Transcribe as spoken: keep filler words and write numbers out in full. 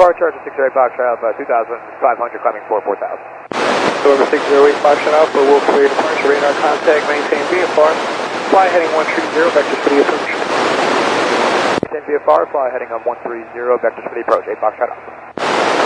departure to six zero eight Foxtrot Alpha, two thousand five hundred, climbing four four thousand. Over six zero eight Foxtrot Alpha, we'll clear departure, radar contact, maintain V F R, fly heading one three zero, vector for the approach. Maintain V F R, fly heading on one three zero, vectors for the approach, eight Foxtrot Alpha.